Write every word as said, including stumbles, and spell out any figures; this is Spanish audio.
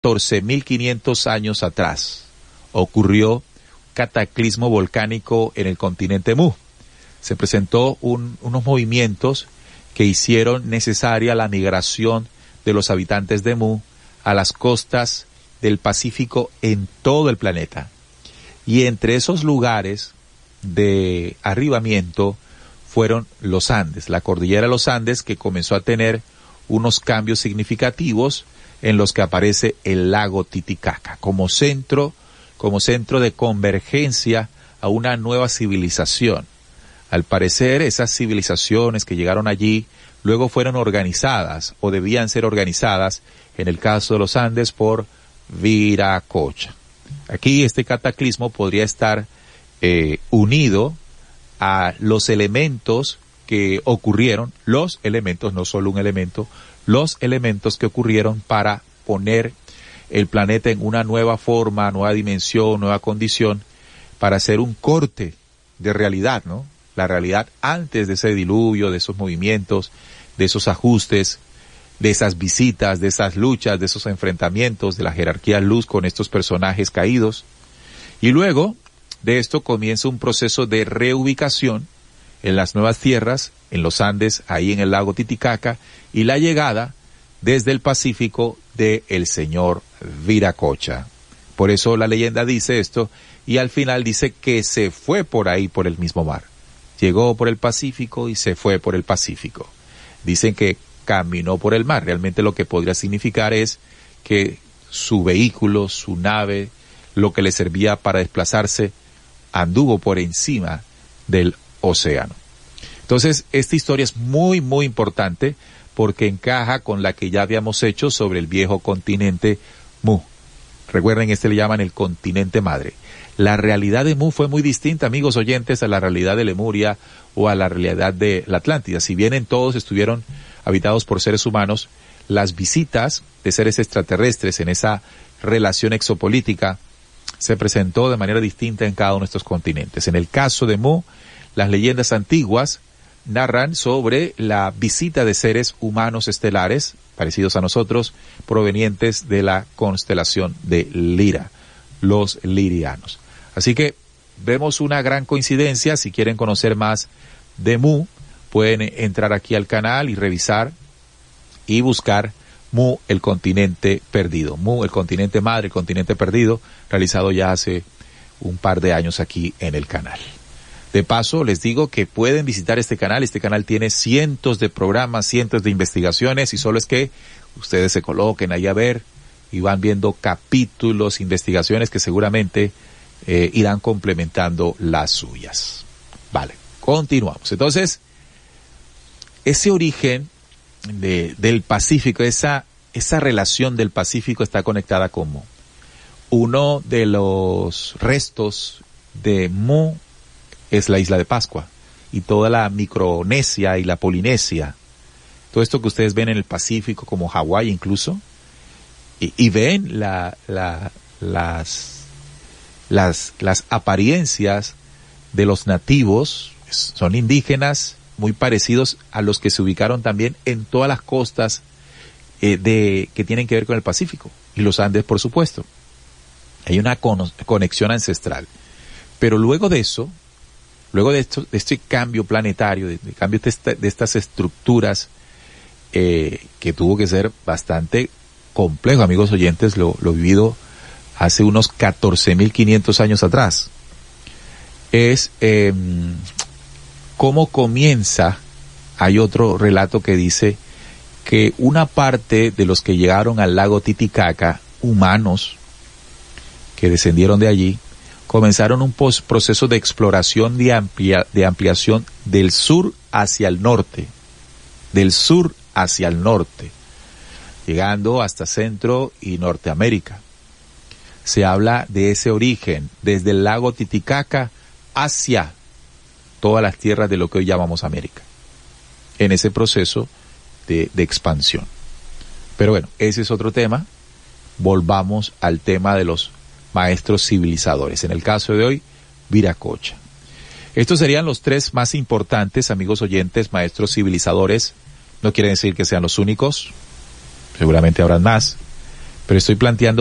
catorce mil quinientos años atrás ocurrió cataclismo volcánico en el continente Mu. Se presentó un, unos movimientos que hicieron necesaria la migración de los habitantes de Mu a las costas del Pacífico en todo el planeta. Y entre esos lugares de arribamiento fueron los Andes, la cordillera de los Andes, que comenzó a tener unos cambios significativos en los que aparece el lago Titicaca como centro, como centro de convergencia a una nueva civilización. Al parecer, esas civilizaciones que llegaron allí luego fueron organizadas o debían ser organizadas, en el caso de los Andes, por Viracocha. Aquí este cataclismo podría estar eh, unido a los elementos que ocurrieron, los elementos, no solo un elemento, los elementos que ocurrieron para poner el planeta en una nueva forma, nueva dimensión, nueva condición, para hacer un corte de realidad, ¿no? La realidad antes de ese diluvio, de esos movimientos, de esos ajustes, de esas visitas, de esas luchas, de esos enfrentamientos de la jerarquía luz con estos personajes caídos. Y luego de esto comienza un proceso de reubicación en las nuevas tierras, en los Andes, ahí en el lago Titicaca, y la llegada desde el Pacífico de el señor Viracocha. Por eso la leyenda dice esto, y al final dice que se fue por ahí, por el mismo mar. Llegó por el Pacífico y se fue por el Pacífico. Dicen que caminó por el mar. Realmente lo que podría significar es que su vehículo, su nave, lo que le servía para desplazarse, anduvo por encima del océano. Entonces, esta historia es muy, muy importante porque encaja con la que ya habíamos hecho sobre el viejo continente Mu. Recuerden, este le llaman el continente madre. La realidad de Mu fue muy distinta, amigos oyentes, a la realidad de Lemuria o a la realidad de la Atlántida. Si bien en todos estuvieron habitados por seres humanos, las visitas de seres extraterrestres en esa relación exopolítica se presentó de manera distinta en cada uno de estos continentes. En el caso de Mu, las leyendas antiguas narran sobre la visita de seres humanos estelares, parecidos a nosotros, provenientes de la constelación de Lira, los lirianos. Así que vemos una gran coincidencia. Si quieren conocer más de Mu, pueden entrar aquí al canal y revisar y buscar Mu, el continente perdido. Mu, el continente madre, el continente perdido, realizado ya hace un par de años aquí en el canal. De paso, les digo que pueden visitar este canal. Este canal tiene cientos de programas, cientos de investigaciones, y solo es que ustedes se coloquen ahí a ver y van viendo capítulos, investigaciones que seguramente eh, irán complementando las suyas. Vale, continuamos. Entonces, ese origen de, del Pacífico, esa, esa relación del Pacífico está conectada con Mu. Uno de los restos de Mu es la isla de Pascua y toda la Micronesia y la Polinesia. Todo esto que ustedes ven en el Pacífico, como Hawái incluso, y, y ven la, la, las, las, las apariencias de los nativos, son indígenas muy parecidos a los que se ubicaron también en todas las costas eh, de que tienen que ver con el Pacífico y los Andes, por supuesto. Hay una con, conexión ancestral. Pero luego de eso, luego de esto, de este cambio planetario, de, de cambio de, esta, de estas estructuras, eh, que tuvo que ser bastante complejo, amigos oyentes, lo, lo vivido hace unos catorce mil quinientos años atrás, es eh, cómo comienza. Hay otro relato que dice que una parte de los que llegaron al lago Titicaca, humanos que descendieron de allí, comenzaron un proceso de exploración de, amplia, de ampliación del sur hacia el norte, del sur hacia el norte, llegando hasta Centro y Norteamérica. Se habla de ese origen, desde el lago Titicaca hacia todas las tierras de lo que hoy llamamos América, en ese proceso de, de expansión. Pero bueno, ese es otro tema. Volvamos al tema de los maestros civilizadores. En el caso de hoy, Viracocha. Estos serían los tres más importantes, amigos oyentes, maestros civilizadores. No quiere decir que sean los únicos, seguramente habrán más, pero estoy planteando